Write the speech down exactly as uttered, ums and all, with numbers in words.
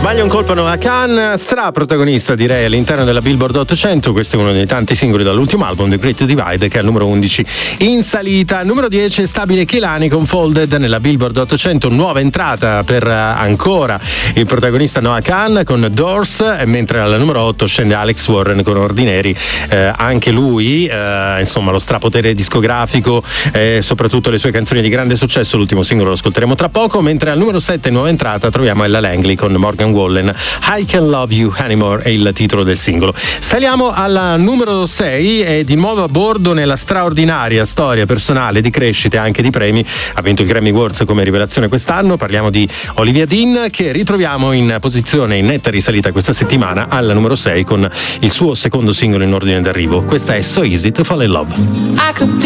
Sbaglia un colpo Noah Kahan, stra protagonista direi all'interno della Billboard ottocento. Questo è uno dei tanti singoli dall'ultimo album, The Great Divide, che è al numero undici in salita. Numero dieci stabile Kehlani con Folded nella Billboard ottocento, nuova entrata per uh, ancora il protagonista Noah Kahan con Doors, mentre al numero otto scende Alex Warren con Ordinary, eh, anche lui eh, insomma lo strapotere discografico e eh, soprattutto le sue canzoni di grande successo. L'ultimo singolo lo ascolteremo tra poco, mentre al numero sette nuova entrata troviamo Ella Langley con Morgan Wallen, I Can't Love You Anymore è il titolo del singolo. Saliamo alla numero sei e di nuovo a bordo nella straordinaria storia personale di crescita e anche di premi. Ha vinto il Grammy Awards come rivelazione quest'anno, parliamo di Olivia Dean, che ritroviamo in posizione in netta risalita questa settimana al numero sei con il suo secondo singolo in ordine d'arrivo. Questa è So Easy to Fall in Love.